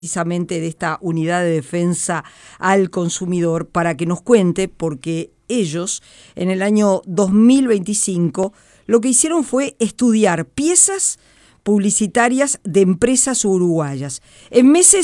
precisamente de esta unidad de defensa al consumidor para que nos cuente, porque ellos en el año 2025 lo que hicieron fue estudiar piezas publicitarias de empresas uruguayas. En meses